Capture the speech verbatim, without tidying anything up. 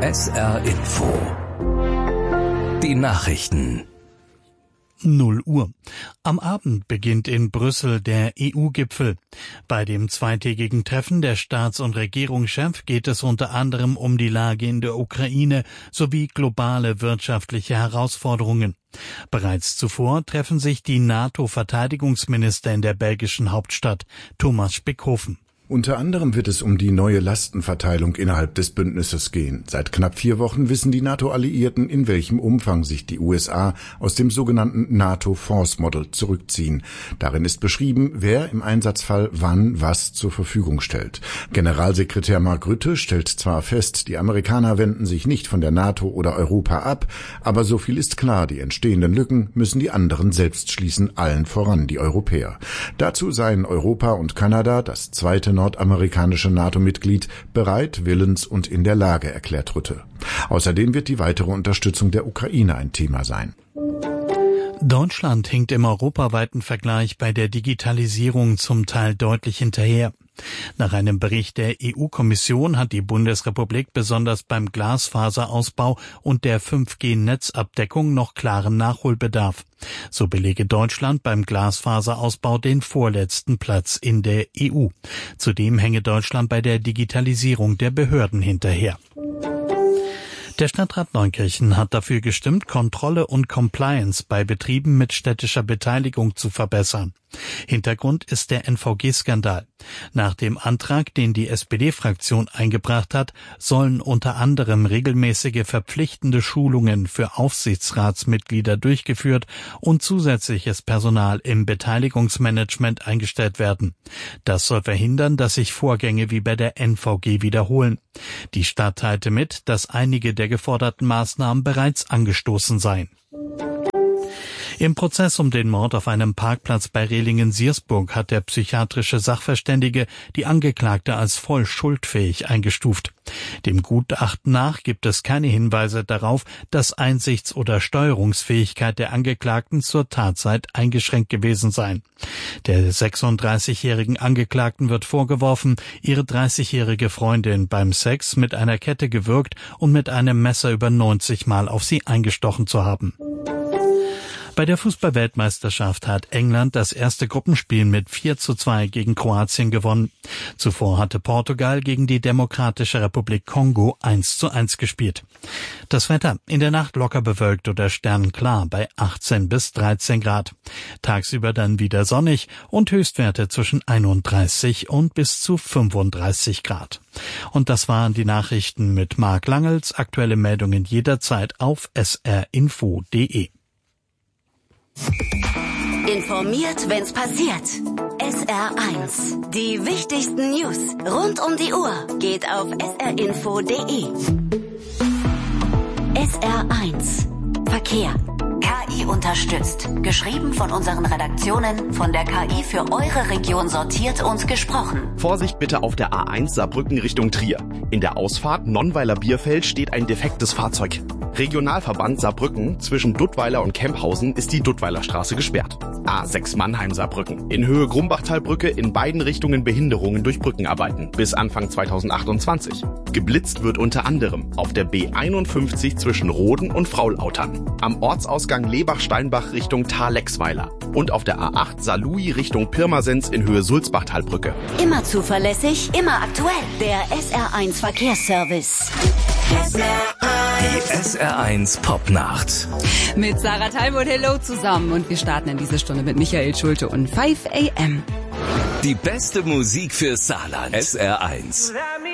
S R Info. Die Nachrichten. null Uhr. Am Abend beginnt in Brüssel der E U-Gipfel. Bei dem zweitägigen Treffen der Staats- und Regierungschefs geht es unter anderem um die Lage in der Ukraine sowie globale wirtschaftliche Herausforderungen. Bereits zuvor treffen sich die NATO-Verteidigungsminister in der belgischen Hauptstadt. Thomas Spickhofen. Unter anderem wird es um die neue Lastenverteilung innerhalb des Bündnisses gehen. Seit knapp vier Wochen wissen die NATO-Alliierten, in welchem Umfang sich die U S A aus dem sogenannten NATO Force Model zurückziehen. Darin ist beschrieben, wer im Einsatzfall wann was zur Verfügung stellt. Generalsekretär Mark Rutte stellt zwar fest, die Amerikaner wenden sich nicht von der NATO oder Europa ab, aber so viel ist klar, die entstehenden Lücken müssen die anderen selbst schließen, allen voran die Europäer. Dazu seien Europa und Kanada, das zweite nordamerikanische NATO-Mitglied, bereit, willens und in der Lage, erklärt Rutte. Außerdem wird die weitere Unterstützung der Ukraine ein Thema sein. Deutschland hinkt im europaweiten Vergleich bei der Digitalisierung zum Teil deutlich hinterher. Nach einem Bericht der E U-Kommission hat die Bundesrepublik besonders beim Glasfaserausbau und der fünf G-Netzabdeckung noch klaren Nachholbedarf. So belege Deutschland beim Glasfaserausbau den vorletzten Platz in der E U. Zudem hänge Deutschland bei der Digitalisierung der Behörden hinterher. Der Stadtrat Neunkirchen hat dafür gestimmt, Kontrolle und Compliance bei Betrieben mit städtischer Beteiligung zu verbessern. Hintergrund ist der N V G-Skandal. Nach dem Antrag, den die S P D-Fraktion eingebracht hat, sollen unter anderem regelmäßige verpflichtende Schulungen für Aufsichtsratsmitglieder durchgeführt und zusätzliches Personal im Beteiligungsmanagement eingestellt werden. Das soll verhindern, dass sich Vorgänge wie bei der N V G wiederholen. Die Stadt teilte mit, dass einige der geforderten Maßnahmen bereits angestoßen seien. Im Prozess um den Mord auf einem Parkplatz bei Rehlingen-Siersburg hat der psychiatrische Sachverständige die Angeklagte als voll schuldfähig eingestuft. Dem Gutachten nach gibt es keine Hinweise darauf, dass Einsichts- oder Steuerungsfähigkeit der Angeklagten zur Tatzeit eingeschränkt gewesen sei. Der sechsunddreißigjährigen Angeklagten wird vorgeworfen, ihre dreißigjährige Freundin beim Sex mit einer Kette gewürgt und mit einem Messer über neunzig Mal auf sie eingestochen zu haben. Bei der Fußball-Weltmeisterschaft hat England das erste Gruppenspiel mit vier zu zwei gegen Kroatien gewonnen. Zuvor hatte Portugal gegen die Demokratische Republik Kongo eins zu eins gespielt. Das Wetter in der Nacht locker bewölkt oder sternenklar bei achtzehn bis dreizehn Grad. Tagsüber dann wieder sonnig und Höchstwerte zwischen einunddreißig und bis zu fünfunddreißig Grad. Und das waren die Nachrichten mit Marc Langels. Aktuelle Meldungen jederzeit auf s r info punkt d e. Informiert, wenn's passiert. S R eins. Die wichtigsten News rund um die Uhr geht auf s r info punkt d e. S R eins. Verkehr. K I unterstützt. Geschrieben von unseren Redaktionen, von der K I für eure Region sortiert und gesprochen. Vorsicht bitte auf der A eins Saarbrücken Richtung Trier. In der Ausfahrt Nonnweiler-Bierfeld steht ein defektes Fahrzeug. Regionalverband Saarbrücken zwischen Duttweiler und Kemphausen ist die Duttweilerstraße gesperrt. A sechs Mannheim-Saarbrücken. In Höhe Grumbachtalbrücke in beiden Richtungen Behinderungen durch Brückenarbeiten bis Anfang zweitausendachtundzwanzig. Geblitzt wird unter anderem auf der B einundfünfzig zwischen Roden und Fraulautern, am Ortsausgang Lebach-Steinbach Richtung Thalexweiler und auf der A acht Saarlouis Richtung Pirmasens in Höhe Sulzbachtalbrücke. Immer zuverlässig, immer aktuell. Der S R eins Verkehrsservice. Die S R eins Popnacht. Mit Sarah Talbot, hello zusammen. Und wir starten in diese Stunde mit Michael Schulte und fünf a m. Die beste Musik für Saarland. S R eins.